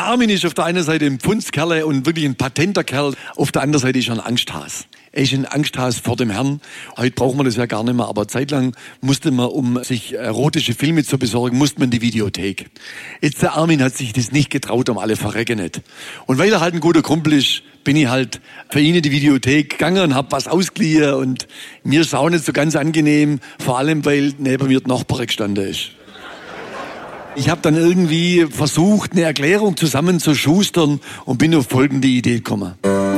Der Armin ist auf der einen Seite ein Pfundskerle und wirklich ein patenter Kerl. Auf der anderen Seite ist er ein Angsthas. Er ist ein Angsthas vor dem Herrn. Heute braucht man das ja gar nicht mehr, aber zeitlang musste man, um sich erotische Filme zu besorgen, musste man die Videothek. Jetzt der Armin hat sich das nicht getraut, um alle verrecken nicht. Und weil er halt ein guter Kumpel ist, bin ich halt für ihn in die Videothek gegangen und hab was ausgeliehen und mir ist auch nicht so ganz angenehm, vor allem weil neben mir die Nachbarin gestanden ist. Ich habe dann irgendwie versucht, eine Erklärung zusammenzuschustern und bin auf folgende Idee gekommen.